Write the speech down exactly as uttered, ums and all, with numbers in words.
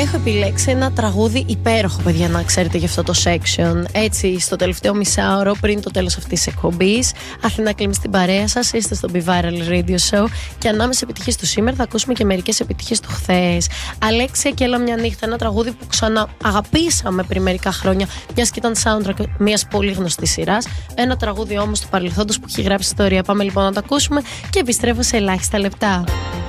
Έχω επιλέξει ένα τραγούδι υπέροχο, παιδιά, να ξέρετε, για αυτό το section. Έτσι, στο τελευταίο μισάωρο πριν το τέλος αυτής της εκπομπής, Αθηνά Κλίμη στην παρέα σας, είστε στο Be Viral Radio Show. Και ανάμεσα επιτυχίες του σήμερα θα ακούσουμε και μερικές επιτυχίες του χθες. Αλέξια και Έλα μια νύχτα, ένα τραγούδι που ξανά αγαπήσαμε πριν μερικά χρόνια, μιας και ήταν soundtrack μιας πολύ γνωστής σειράς. Ένα τραγούδι όμως του παρελθόντος που έχει γράψει ιστορία. Πάμε λοιπόν να το ακούσουμε και επιστρέφω σε ελάχιστα λεπτά.